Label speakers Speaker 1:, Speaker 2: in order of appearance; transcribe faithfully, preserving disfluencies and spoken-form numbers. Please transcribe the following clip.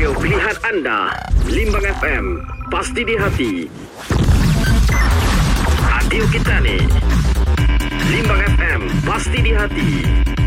Speaker 1: radio pilihan anda, Limbang F M, pasti di hati. Radio kita ni, Limbang F M, pasti di hati.